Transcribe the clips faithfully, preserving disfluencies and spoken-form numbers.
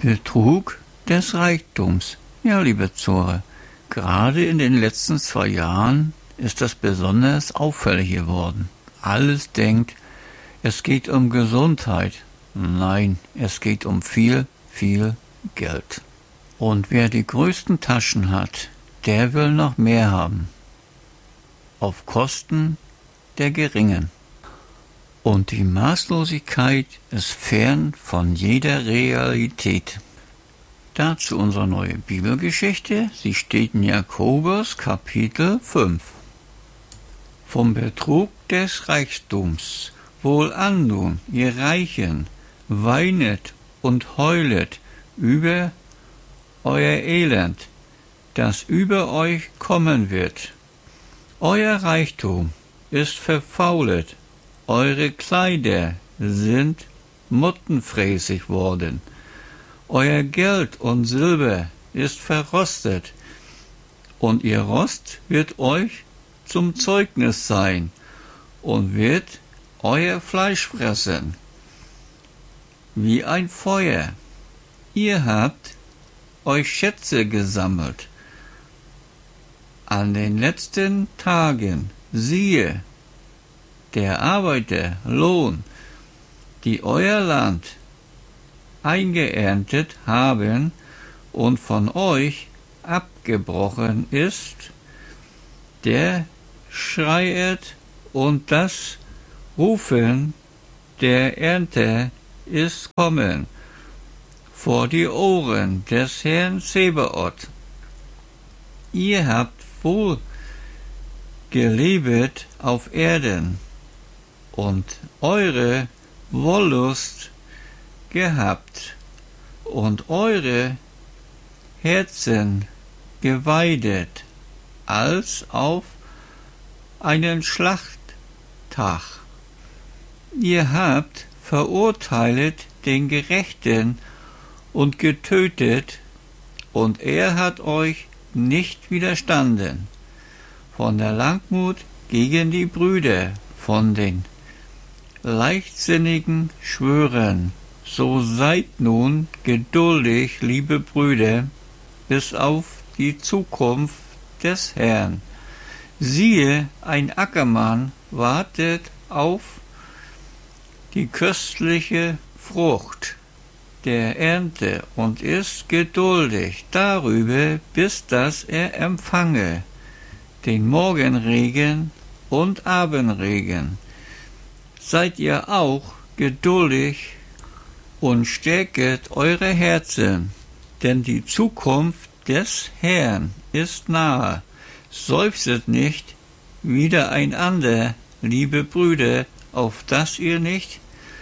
Betrug des Reichtums. Ja, liebe Zuhörer, gerade in den letzten zwei Jahren ist das besonders auffällig geworden. Alles denkt, es geht um Gesundheit. Nein, es geht um viel, viel Geld. Und wer die größten Taschen hat, der will noch mehr haben. Auf Kosten der Geringen. Und die Maßlosigkeit ist fern von jeder Realität. Dazu unsere neue Bibelgeschichte. Sie steht in Jakobus Kapitel fünf. Vom Betrug des Reichtums. Wohlan nun, ihr Reichen, weinet und heulet über euer Elend, das über euch kommen wird. Euer Reichtum ist verfaulet, eure Kleider sind mottenfräßig worden, euer Geld und Silber ist verrostet, und ihr Rost wird euch zum Zeugnis sein und wird euer Fleisch fressen, wie ein Feuer. Ihr habt euch Schätze gesammelt. An den letzten Tagen, siehe, der Arbeiterlohn, die euer Land eingeerntet haben und von euch abgebrochen ist, der schreiet, und das Rufen der Ernte ist kommen vor die Ohren des Herrn Zebaoth. Ihr habt wohl gelebt auf Erden und eure Wollust gehabt und eure Herzen geweidet als auf einen Schlachttag. Ihr habt verurteilet den Gerechten und getötet, und er hat euch nicht widerstanden. Von der Langmut gegen die Brüder, von den leichtsinnigen Schwören. So seid nun geduldig, liebe Brüder, bis auf die Zukunft des Herrn. Siehe, ein Ackermann wartet auf die köstliche Frucht der Ernte und ist geduldig darüber, bis dass er empfange den Morgenregen und Abendregen. Seid ihr auch geduldig und stärket eure Herzen, denn die Zukunft des Herrn ist nahe. Seufzet nicht wider einander, liebe Brüder, auf dass ihr nicht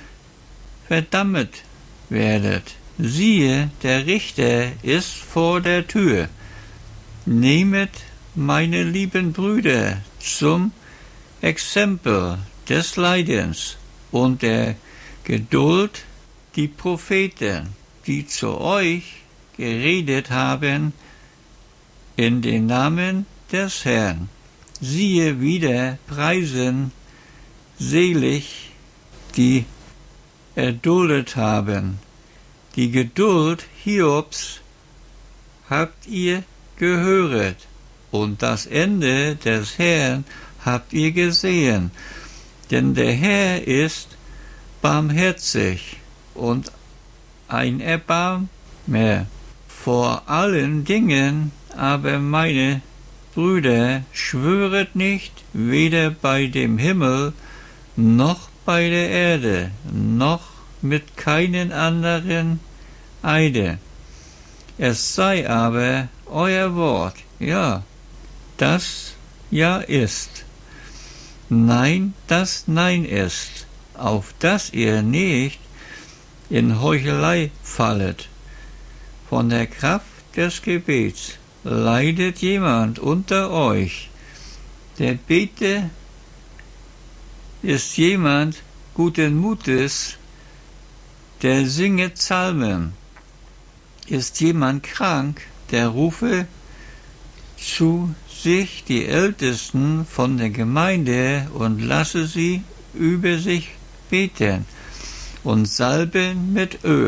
verdammt werdet. Siehe, der Richter ist vor der Tür. Nehmet, meine lieben Brüder, zum Exempel des Leidens und der Geduld die Propheten, die zu euch geredet haben, in den Namen des Herrn. Siehe, wieder preisen selig, die erduldet haben. Die Geduld Hiobs habt ihr gehöret, und das Ende des Herrn habt ihr gesehen. Denn der Herr ist barmherzig und ein Erbarmer vor allen Dingen, aber meine Brüder, schwöret nicht, weder bei dem Himmel, noch bei der Erde, noch mit keinen anderen Eide. Es sei aber euer Wort, ja, das ja ist, nein, das nein ist, auf dass ihr nicht in Heuchelei fallet. Von der Kraft des Gebets leidet jemand unter euch, der bete, ist jemand guten Mutes, der singe Psalmen. Ist jemand krank, der rufe zu sich die Ältesten von der Gemeinde und lasse sie über sich beten und salben mit Öl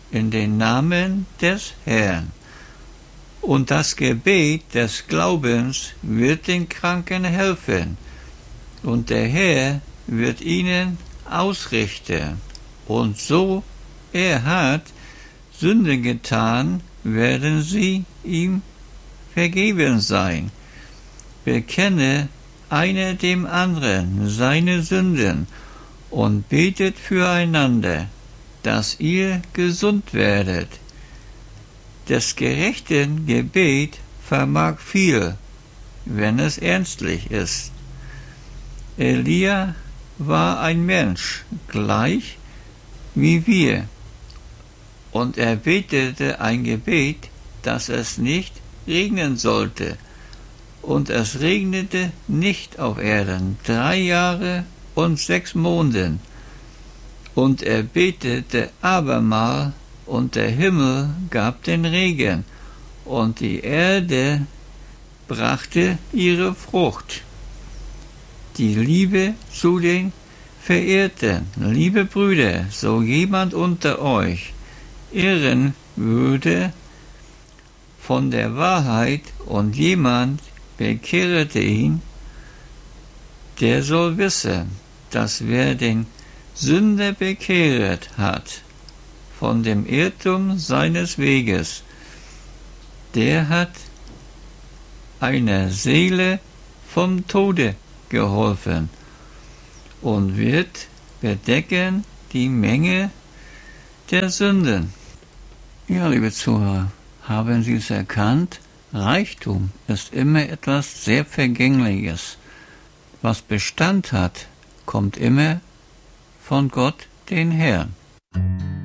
in den Namen des Herrn. Und das Gebet des Glaubens wird den Kranken helfen, und der Herr wird ihnen ausrichten. Und so er hat Sünde getan, werden sie ihm vergeben sein. Bekenne einer dem anderen seine Sünden und betet füreinander, dass ihr gesund werdet. Des gerechten Gebet vermag viel, wenn es ernstlich ist. Elia war ein Mensch, gleich wie wir, und er betete ein Gebet, dass es nicht regnen sollte, und es regnete nicht auf Erden drei Jahre und sechs Monden, und er betete abermal, und der Himmel gab den Regen, und die Erde brachte ihre Frucht. Die Liebe zu den Verehrten, liebe Brüder, so jemand unter euch irren würde von der Wahrheit und jemand bekehrte ihn, der soll wissen, dass wer den Sünder bekehret hat von dem Irrtum seines Weges, der hat einer Seele vom Tode geholfen und wird bedecken die Menge der Sünden. Ja, liebe Zuhörer, haben Sie es erkannt? Reichtum ist immer etwas sehr Vergängliches. Was Bestand hat, kommt immer von Gott, den Herrn.